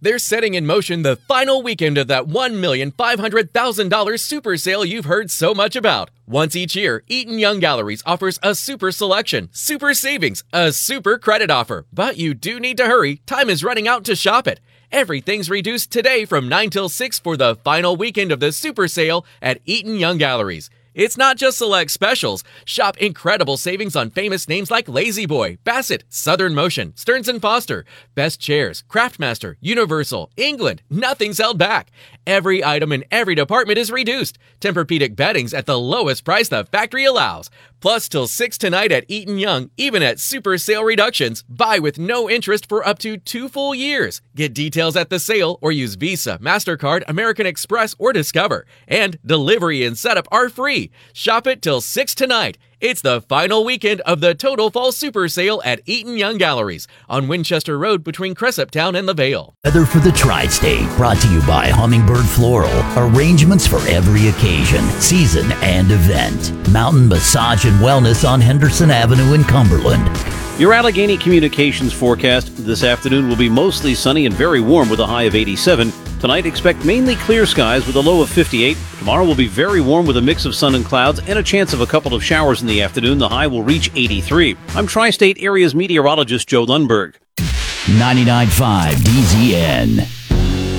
They're setting in motion the final weekend of that $1,500,000 super sale you've heard so much about. Once each year, Eaton Young Galleries offers a super selection, super savings, a super credit offer. But you do need to hurry. Time is running out to shop it. Everything's reduced today from 9 till 6 for the final weekend of the super sale at Eaton Young Galleries. It's not just select specials. Shop incredible savings on famous names like La-Z-Boy, Bassett, Southern Motion, Stearns & Foster, Best Chairs, Craftmaster, Universal, England. Nothing's held back. Every item in every department is reduced. Tempur-Pedic bedding's at the lowest price the factory allows. Plus, till 6 tonight at Eaton Young, even at super sale reductions, buy with no interest for up to 2 full years. Get details at the sale or use Visa, MasterCard, American Express, or Discover. And delivery and setup are free. Shop it till 6 tonight. It's the final weekend of the Total Fall Super Sale at Eaton Young Galleries on Winchester Road between Cressuptown and the Vale. Weather for the Tri-State, brought to you by Hummingbird Floral. Arrangements for every occasion, season, and event. Mountain Massage and Wellness on Henderson Avenue in Cumberland. Your Allegheny Communications forecast this afternoon will be mostly sunny and very warm with a high of 87. Tonight, expect mainly clear skies with a low of 58. Tomorrow will be very warm with a mix of sun and clouds and a chance of a couple of showers in the afternoon. The high will reach 83. I'm Tri-State Area's meteorologist Joe Lundberg. 99.5 DZN.